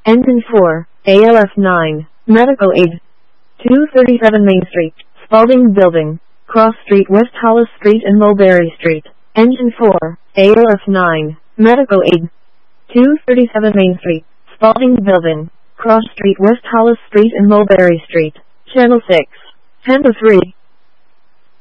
Engine 4, ALF 9, Medical Aid. 237 Main Street, Spalding Building, Cross Street, West Hollis Street and Mulberry Street. Engine 4, ALF 9, Medical Aid. 237 Main Street, Spalding Building, Cross Street, West Hollis Street and Mulberry Street. Channel 6, Panda 3.